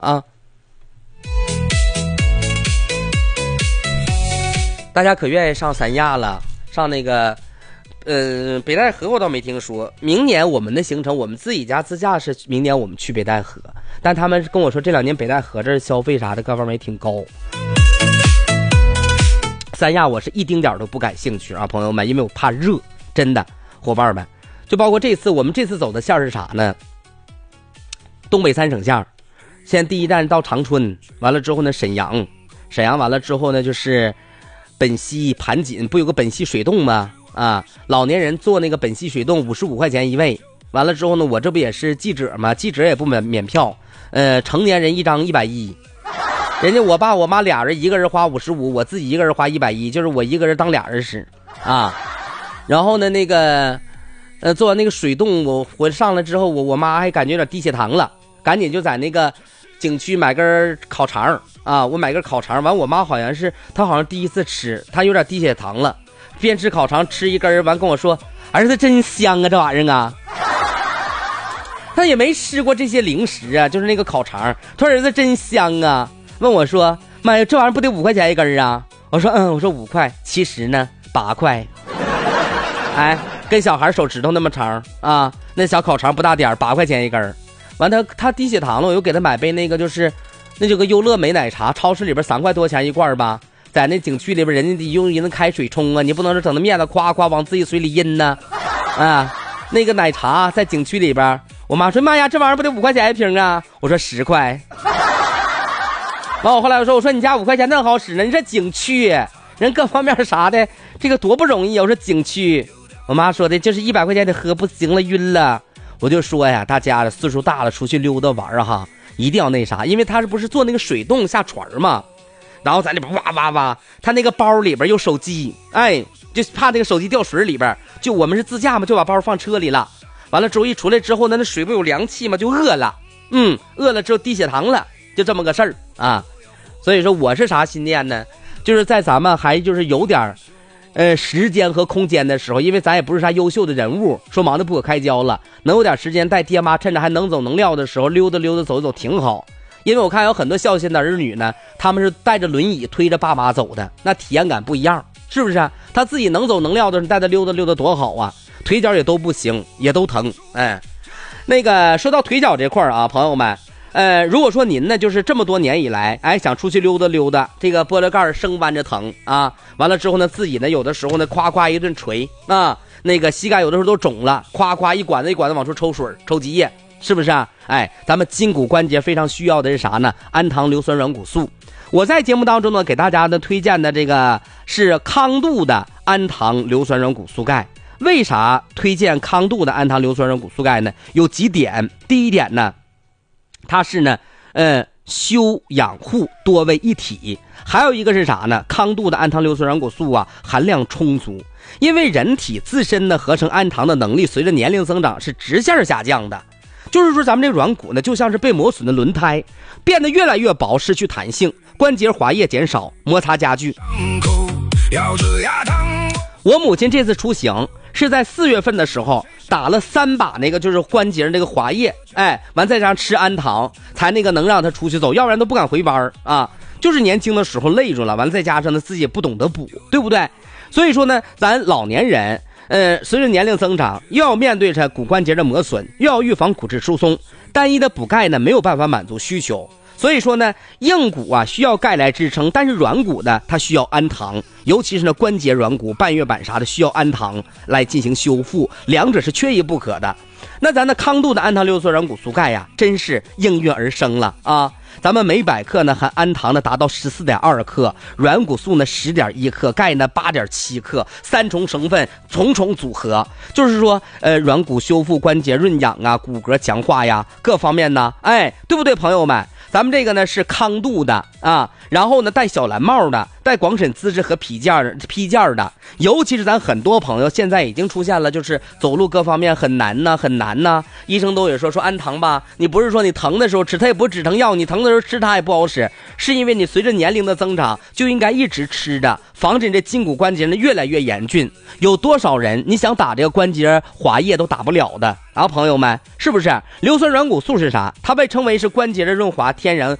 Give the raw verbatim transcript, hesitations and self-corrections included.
啊。大家可愿意上三亚了，上那个呃北戴河我倒没听说。明年我们的行程，我们自己家自驾是明年我们去北戴河，但他们跟我说这两年北戴河这消费啥的各方面挺高。三亚我是一丁点都不感兴趣啊，朋友们，因为我怕热，真的，伙伴们，就包括这次我们这次走的线是啥呢？东北三省线，先第一站到长春，完了之后呢沈阳，沈阳完了之后呢就是本溪盘锦，不有个本溪水洞吗？啊，老年人坐那个本溪水洞五十五块钱一位。完了之后呢，我这不也是记者吗？记者也不免免票，呃，成年人一张一百一。人家我爸我妈俩人，一个人花五十五，我自己一个人花一百一，就是我一个人当俩人使啊。然后呢，那个呃，做完那个水洞，我我上来之后，我我妈还感觉有点低血糖了，赶紧就在那个景区买根烤肠啊，我买根烤肠，完我妈好像是她好像第一次吃，她有点低血糖了，边吃烤肠吃一根，完跟我说：“儿子真香啊，这玩意儿啊。”她也没吃过这些零食啊，就是那个烤肠，她说儿子真香啊，问我说：“妈呀，这玩意儿不得五块钱一根啊？”我说：“嗯，我说五块，其实呢八块。”哎，跟小孩手指头那么长啊，那小烤肠不大点，八块钱一根。完他他低血糖了，我又给他买杯那个就是那就个优乐美奶茶，超市里边三块多钱一罐吧，在那景区里边人家得用人的开水冲啊，你不能是整的面子夸夸往自己水里印呢啊。那个奶茶在景区里边，我妈说：“妈呀，这玩意儿不得五块钱一瓶啊？”我说十块。完我后来我说我说你家五块钱那好使呢，你这景区人各方面啥的这个多不容易啊。我说景区，我妈说的就是一百块钱的喝不行了，晕了。我就说呀，大家的岁数大了出去溜达玩哈，一定要那啥，因为他是不是坐那个水洞下船嘛，然后在里边哇哇哇，他那个包里边有手机，哎，就怕那个手机掉水里边，就我们是自驾嘛，就把包放车里了。完了之后一出来之后呢，那水不有凉气嘛，就饿了，嗯，饿了之后低血糖了，就这么个事儿啊。所以说我是啥心念呢？就是在咱们还就是有点呃，时间和空间的时候，因为咱也不是啥优秀的人物，说忙得不可开交了，能有点时间带爹妈，趁着还能走能撂的时候溜达溜达走走挺好。因为我看有很多孝心的儿女呢，他们是带着轮椅推着爸妈走的，那体验感不一样，是不是啊？他自己能走能撂的，带他溜达溜达多好啊，腿脚也都不行，也都疼。哎，那个说到腿脚这块啊，朋友们，呃，如果说您呢，就是这么多年以来，哎，想出去溜达溜达，这个玻璃盖生弯着疼啊，完了之后呢，自己呢有的时候呢，夸夸一顿捶啊，那个膝盖有的时候都肿了，夸夸一管子一管子往出抽水，抽积液，是不是啊？哎，咱们筋骨关节非常需要的是啥呢？氨糖硫酸软骨素。我在节目当中呢，给大家呢推荐的这个是康度的氨糖硫酸软骨素钙。为啥推荐康度的氨糖硫酸软骨素钙呢？有几点。第一点呢，它是呢，呃，修养护多位一体。还有一个是啥呢？康度的氨糖硫酸软骨素啊，含量充足。因为人体自身的合成氨糖的能力，随着年龄增长是直线下降的。就是说，咱们这软骨呢，就像是被磨损的轮胎，变得越来越薄，失去弹性，关节滑液减少，摩擦加剧。我母亲这次出行是在四月份的时候打了三把那个就是关节那个滑液，哎，完再加上吃氨糖，才那个能让她出去走，要不然都不敢回班啊。就是年轻的时候累着了，完了再加上呢自己也不懂得补，对不对？所以说呢，咱老年人，呃，随着年龄增长，又要面对着骨关节的磨损，又要预防骨质疏松，单一的补钙呢没有办法满足需求。所以说呢，硬骨啊需要钙来支撑，但是软骨呢它需要氨糖，尤其是呢关节软骨、半月板啥的需要氨糖来进行修复，两者是缺一不可的。那咱的康度的氨糖硫酸软骨素钙呀，真是应运而生了啊！咱们每百克呢含氨糖呢达到 十四点二克，软骨素呢 十点一克，钙呢 八点七克，三重成分重重组合，就是说呃软骨修复、关节润养啊，骨骼强化呀，各方面呢，哎，对不对朋友们？咱们这个呢是康度的啊，然后呢戴小蓝帽的， 带广审资质和批件批件的，尤其是咱很多朋友现在已经出现了，就是走路各方面很难呐，很难呐。医生都有说说安糖吧，你不是说你疼的时候吃，它也不止疼药，你疼的时候吃它也不好使，是因为你随着年龄的增长，就应该一直吃着，防止你这筋骨关节呢越来越严峻。有多少人你想打这个关节滑液都打不了的啊，朋友们，是不是？硫酸软骨素是啥？它被称为是关节的润滑天然